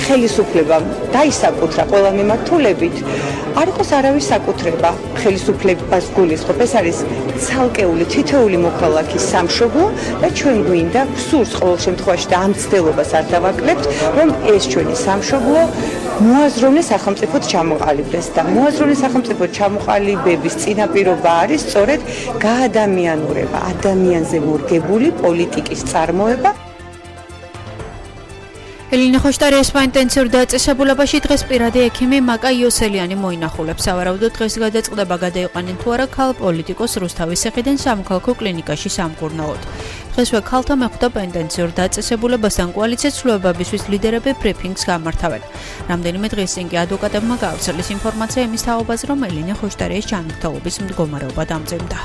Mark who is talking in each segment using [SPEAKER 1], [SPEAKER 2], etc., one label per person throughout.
[SPEAKER 1] ხელისუფლებამ დაისაკუთრა ყველა მიმართულებით, არ იყოს არავის საკუთრება ხელისუფლებას გულისხმობ. ეს არის ცალკეული თითოეული მოქალაქის სამშობლო და ჩვენ გვინდა სურს ყოველ შემთხვევაში და ამ ცდილობას არ დავაკლებთ, რომ ეს ჩვენი სამშობლო მოაზროვნე სახელმწიფოდ ჩამოყალიბდეს და მოაზროვნე სახელმწიფოდ ჩამოყალიბების წინაპირობა არის სწორედ გაადამიანურება, ადამიანზე მორგებული პოლიტიკის წარმოება.
[SPEAKER 2] ელინე ხოშტარი ესპანტენციურ დაწესებულებაში დღეს პირადი ექიმი მაკა იოსელიანი მოინახულებს. სავარაუდოდ დღეს გადაწყდება გადაიყვანენ თუ არა ქალ პოლიტიკოს რუსთავის ციხიდან სამოქალაქო კლინიკაში სამკურნალოდ. დღესვე ქალთა მეხვდა პენტენციურ დაწესებულებასთან კოალიციას ცვლილებებისთვის ლიდერები ბრიფინგს გამართავენ. რამდენიმე დღის წინ კი ადვოკატებმა გაავრცელეს ინფორმაცია იმის თაობაზე, რომ ელინე ხოშტარიას ჯანმრთელობის მდგომარეობა დამძიმდა.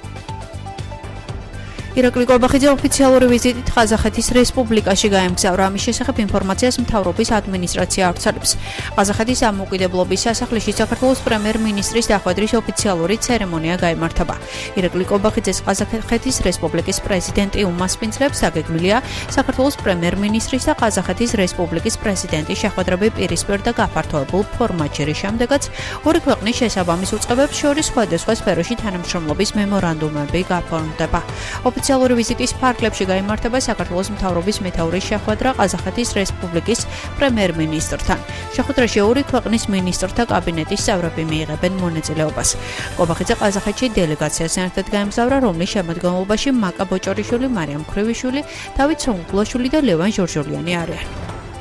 [SPEAKER 2] ირაკლი კობახიძე ოფიციალური ვიზიტით ყაზახეთის რესპუბლიკაში გაემგზავრა. ამის შესახებ ინფორმაციას მთავრობის ადმინისტრაცია ავრცელებს. ყაზახეთის დამოუკიდებლობის სასახლეში საქართველოს პრემიერ-მინისტრის დახვედრის ოფიციალური ცერემონია გაიმართება. ირაკლი კობახიძეს ყაზახეთის რესპუბლიკის პრეზიდენტი უმასპინძლებს. დაგეგმილია საქართველოს პრემიერ-მინისტრის და ყაზახეთის რესპუბლიკის პრეზიდენტის შეხვედრები პირისპირ და გაფართოებულ ფორმატში, რის შემდეგაც ორი ქვეყნის შესაბამის უწყებებს შორის სხვადასხვა სფეროში თანამშრომლობის მემორანდუმები გაფორმდება. ოფიციალური ვიზიტის ფარგლებში გაიმართება საქართველოს მთავრობის მეთაურის შეხვედრა ყაზახეთის რესპუბლიკის პრემიერ-მინისტრთან. შეხვედრაში ორი ქვეყნის მინისტრთა კაბინეტის წევრები მიიღებენ მონაწილეობას. კობახიძე ყაზახეთში დელეგაციასთან ერთად გაემგზავრა, რომლის შემადგენლობაში მაკა ბოჭორიშვილი, მარიამ ქრევიშვილი, დავით სონგულაშვილი და ლევან ჟორჟოლიანი არიან.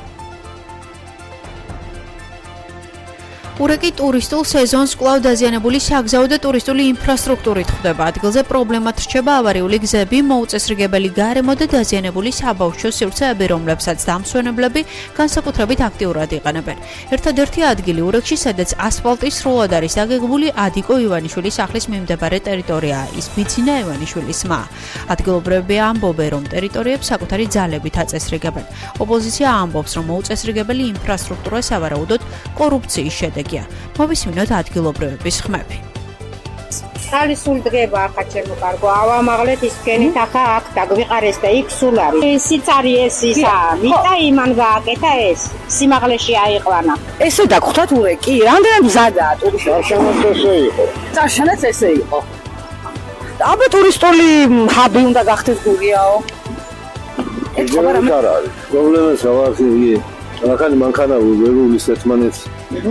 [SPEAKER 2] ურეკი ტურისტულ სეზონს კვლავ დაზიანებული საგზაო და ტურისტული ინფრასტრუქტურით ხვდება. ადგილზე პრობლემად რჩება ავარიული გზები, მოუწესრიგებელი გარემო და დაზიანებული საბავშვო სივრცეები, რომლებსაც დამსვენებლები განსაკუთრებით აქტიურად იყენებენ. ერთადერთი ადგილი ურეკში, სადაც ასფალტი სრულად არის დაგეგმული, ადიკო ივანიშვილის სახლის მიმდებარე ტერიტორიაა, ის ბიძინა ივანიშვილის მა. ადგილობრივები ამბობენ, რომ ტერიტორიებს საკუთარი ძალებით აწესრიგებენ. ოპოზიცია ამბობს, რომ მოუწესრიგებელი ინფრასტრუქტურა სავარაუდოდ კორუფციის შედეგია. მოვისმინოთ ადგილობრივების ხმები.
[SPEAKER 3] ხალისულ დღება ახლა ჩემო კარგო, ავამაღლეთ ის თქვენით ახლა აქ დაგვიყარეს და იქ სულ არის. ისიც არის ეს ისა, მიტა იმან გააკეთა ეს. სიმაღლეში აიყვანა.
[SPEAKER 4] ესე დაგხვდათ ურეკი, რამდენად მზადაა ტურისტული ესე იყო. წარშანაც ესე იყო. აბა ტურისტული ჰაბი უნდა გახდეს გურიაო.
[SPEAKER 5] ეს არ არის. პრობლემას ავარს იგი. ახალი მანქანა ვერულის ერთმანეთს.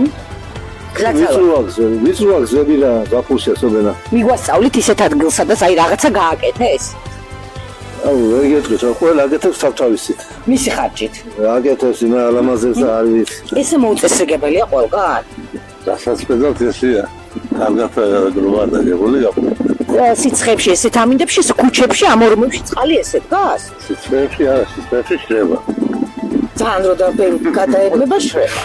[SPEAKER 5] ვიწროა გზები და გაფურშია სობენა.
[SPEAKER 4] მიგვასწავლით ისეთ ადგილს, სადაც აი რაღაცა გააკეთეს.
[SPEAKER 5] აუ, ვერ გეტყვით, ყველა აკეთებს თავთავისით.
[SPEAKER 4] მისი ხარჯით.
[SPEAKER 5] აკეთებს იმა ალამაზებს და არ ვიცი.
[SPEAKER 4] ესე მოუწესრიგებელია ყველგან.
[SPEAKER 5] დასაწყისად ესია. კარგად გროვარ და გებული გაყო.
[SPEAKER 4] სიცხეებში, ესეთ ამინდებში, ქუჩებში, ამორუმებში წყალი ესე დგას?
[SPEAKER 5] სიცხეებში არა, სიცხეებში შრება.
[SPEAKER 4] ძალიან რო და გადაეдлება შრება.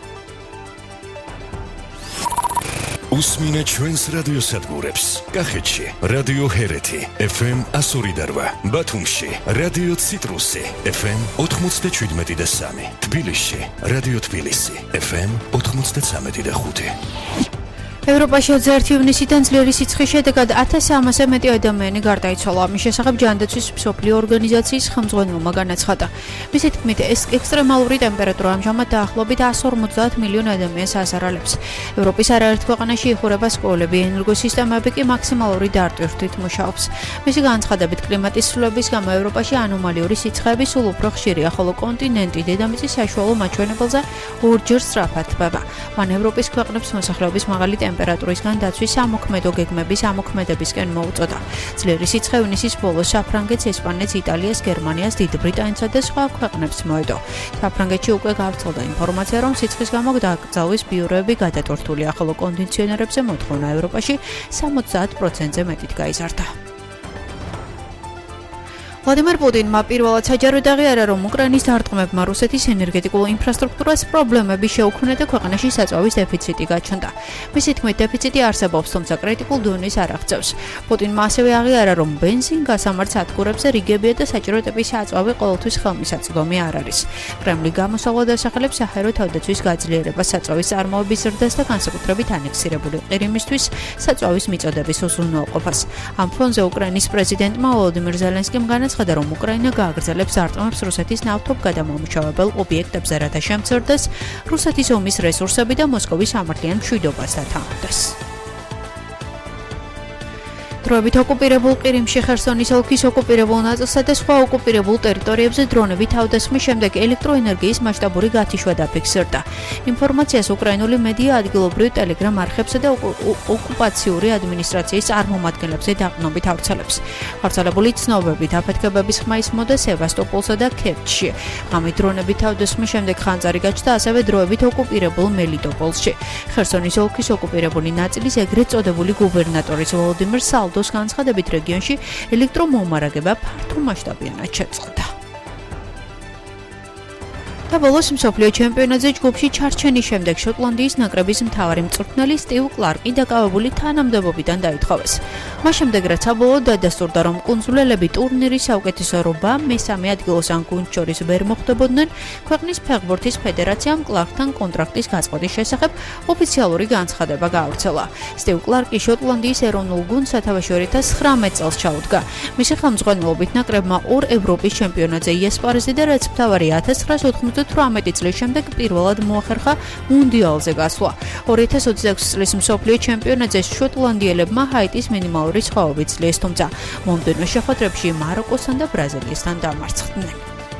[SPEAKER 6] უსმინე ჩვენს რადიოსადგურებს. კახეთში რადიო ჰერეთი FM 102.8, ბათუმში რადიო ციტრუსი FM 97.3, თბილისში რადიო თბილისი FM 93.5.
[SPEAKER 2] ევროპაში 21 ივნისიდან ძლიერი სიცხის შედეგად 1300-ზე მეტი ადამიანი გარდაიცვალა. ამის შესახებ ჯანდაცვის მსოფლიო ორგანიზაციის ხელმძღვანელმა განაცხადა. მისი თქმით, ეს ექსტრემალური ტემპერატურა ამჟამად დაახლოებით 150 მილიონ ადამიანს აზარალებს. ევროპის არაერთ ქვეყანაში იხურება სკოლები, ენერგოსისტემები კი მაქსიმალური დარტვირთვით მუშაობს. მისი განცხადებით, კლიმატის ცვლილების გამო ევროპაში ანომალიური სიცხეები სულ უფრო ხშირია, ხოლო კონტინენტი დედამიწის საშუალო მაჩვენებელზე ორჯერ სწრაფად ტბება. მან ევროპის ქვეყნებს მოსახლეობის მაღალი ტემპერატურისგან დაცვის ამოქმედო გეგმების ამოქმედებისკენ მოუწოდა. ძლიერი სიცხე ივნისის ბოლოს საფრანგეთს, ესპანეთს, იტალიას, გერმანიას, დიდ ბრიტანეთსა და სხვა ქვეყნებს მოედო. საფრანგეთში უკვე გავრცელდა ინფორმაცია, რომ სიცხის გამო დაკრძალვის ბიუროები გადატვირთულია, ხოლო კონდიციონერებზე მოთხოვნა ევროპაში 70%-ზე მეტით გაიზარდა. ვლადიმერ პუტინმა პირველად საჯაროდ აღიარა, რომ უკრაინის დარტყმებმა რუსეთის ენერგეტიკულ ინფრასტრუქტურას პრობლემები შეუქმნა და ქვეყანაში საწვავის დეფიციტი გაჩნდა. მისი თქმით, დეფიციტი არსებობს, თუმცა კრიტიკულ დონეს არ აღწევს. პუტინმა ასევე აღიარა, რომ ბენზინ-გასამართ სადგურებზე რიგებია და საჭირო ტიპის საწვავი ყოველთვის ხელმისაწვდომი არ არის. კრემლი გამოსავალ დასახელებს საჰაერო თავდაცვის გაძლიერებას, საწვავის წარმოების ზრდას და განსაკუთრებით ანექსირებული ყირიმისთვის საწვავის მიწოდების უზრუნველყოფას. ამ ფონზე უკრაინის პრეზიდენტმა ვოლოდიმირ ზელენსკიმ განაცხადა, განაცხადა, რომ უკრაინა გააგრძელებს არტყმებს რუსეთის ნავთობგადამამუშავებელ ობიექტებზე, რათა შემცირდეს რუსეთის ომის რესურსები და მოსკოვის ამართლიან მშვიდობასთან თანხმდეს. დროებით ოკუპირებულ ყირიმში, ხერსონის ოლქის ოკუპირებულ ნაწილსა და სხვა ოკუპირებულ ტერიტორიებზე დრონები თავდასხმის შემდეგ ელექტროენერგიის მასშტაბური გათიშვა დაფიქსირდა. ინფორმაციას უკრაინული მედია ადგილობრივ ტელეგრამ არხებსა და ოკუპაციური ადმინისტრაციის წარმომადგენლებზე დაყრდნობით ავრცელებს. გავრცელებული ცნობებით აფეთქებების ხმა ისმოდა სევასტოპოლსა და ქერჩში. ამით დრონები თავდასხმის შემდეგ ხანძარი გაჩნდა ასევე დროებით ოკუპირებულ მელიტოპოლში. ხერსონის ოლქის ოკუპირებული ნაწილის ეგრეთ წოდებული გუბერნატორის ვოლოდიმირ სალდოს განცხადებით რეგიონში ელექტრომომარაგება ფართომასშტაბიანად შეწყდა. და ბოლოს მსოფლიო ჩემპიონატზე ჯგუფში ჩარჩენის შემდეგ შოტლანდიის ნაკრების მთავარი მწვრთნელი სტივ კლარკი დაკავებული თანამდებობიდან დაითხოვეს. მას შემდეგ რაც საბოლოოდ დადასტურდა, რომ კუნძულელები ტურნირის საუკეთესო რობა მესამე ადგილს ან გუნდს შორის ვერ მოხვდებოდნენ, ქვეყნის ფეხბურთის ფედერაციამ კლარკთან კონტრაქტის გაწყვეტის შესახებ ოფიციალური განცხადება გაავრცელა. სტივ კლარკი შოტლანდიის ეროვნულ გუნდს სათავეში 2019 წელს ჩაუდგა. მისი ხელმძღვანელობით ნაკრებმა 2 ევროპის ჩემპიონატზე იასპარეზა და რაც მთავარი 1998 წლის შემდეგ პირველად მოახერხა მუნდიალზე გასვლა. 2026 წლის მსოფლიო ჩემპიონატზე შოტლანდიელებმა ჰაიტის მინიმალური სხვაობით ძლეს, თუმცა მომდევნო შეხვედრებში მაროკოსთან და ბრაზილიასთან დამარცხდნენ.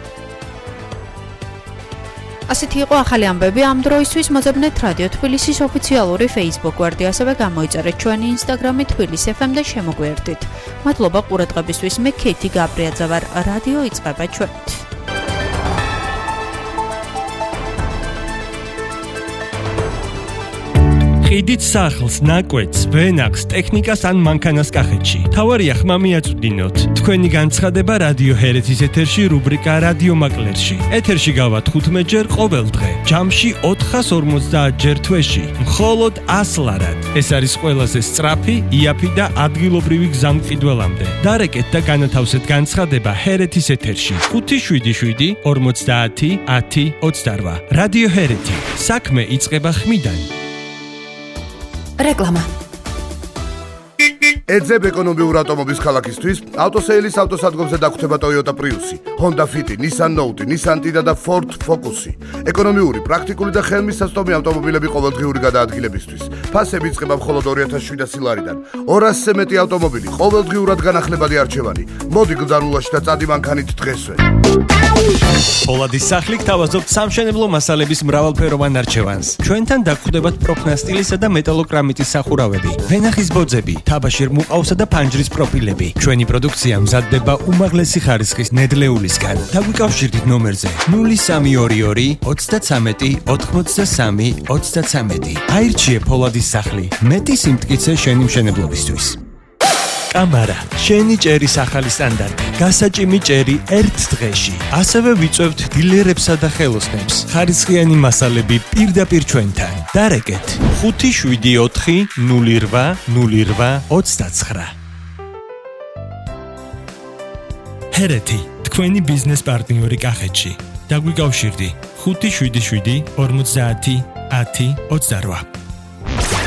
[SPEAKER 2] ასეთი იყო ახალი ამბები ამ დროისთვის. მოძებნეთ რადიო თბილისის ოფიციალური Facebook გვერდი, ასევე გამოიწერეთ ჩვენი Instagram-ი თბილისი FM და შემოგვიერთდით. მადლობა ყურადღებისთვის. მე ქეითი გაბრიაძე ვარ. რადიო იწყება ჩვენით.
[SPEAKER 7] ყიდით სახლს, ნაკვეთს, ვენახს, ტექნიკას ან მანქანას კახეთში. თავარია ხმა მიაწვდინოთ. თქვენი განცხადება რადიო ჰერეთის ეთერში რუბრიკა რადიო მაკლერში. ეთერში გავართ 15 ჯერ ყოველ დღე. ჯამში 450 ჯერ თვეში. მხოლოდ 100 ლარად. ეს არის ყველაზე სწრაფი, იაფი და ადგილობრივი გზა მყიდველამდე. დარეკეთ და განათავსეთ განცხადება ჰერეთის ეთერში. 577 50 10 28. რადიო ჰერეთი. საქმე იწყება ხმიდან.
[SPEAKER 8] რეკლამა.
[SPEAKER 9] ეძებ ეკონომიურ ავტომობილს ქალაქისთვის, ავტოსეილის ავტოსადგომზე დაგხვდება Toyota Prius, Honda Fit, Nissan Note, Nissan Tiida და Ford Focus. ეკონომიური, პრაქტიკული და ხელმისაწვდომი ავტომობილები ყოველდღიური გადაადგილებისთვის. ფასები იწყება მხოლოდ 2700 ლარიდან. 200-ზე მეტი ავტომობილი, ყოველდღიურად განახლებადი არჩევანი. მოდი გზარულაში და წადი მანქანით დღესვე.
[SPEAKER 7] ფოლადის სახლი გთავაზობთ სამშენებლო მასალების მრავალფეროვან არჩევანს. ჩვენთან დაგხვდებათ პროფნასტილისა და მეტალოკრამიტის სახურავები, ვენახის ბოძები, თაბაშირ მუყავსა და ფანჯრის პროფილები. ჩვენი პროდუქცია მზადდება უმაღლესი ხარისხის ნედლეულისგან. დაგვიკავშირდით ნომერზე 0322 33 83 33. აირჩიე ფოლადის სახლი. მეტი სიმტკიცე შენი მშენებლობისთვის. კამარა, შენი ჭერის ახალი სტანდარტი. გასაჭიმი ჭერი ერთ დღეში. ასევე ვიწევთ დილერებსა და ხელოსნებს. ხარისხიანი მასალები პირდაპირ ჩვენთან. დარეკეთ 574 08 08 29. ჰერეთი, თქვენი ბიზნეს პარტნიორი კახეთში. დაგვიკავშირდი 577 50 10 28.